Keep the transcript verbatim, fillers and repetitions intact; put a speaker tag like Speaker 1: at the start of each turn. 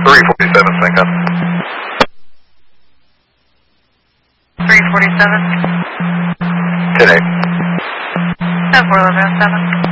Speaker 1: three forty-seven, sync up.
Speaker 2: three forty-seven.
Speaker 1: ten eight.
Speaker 2: ten four eleven seven.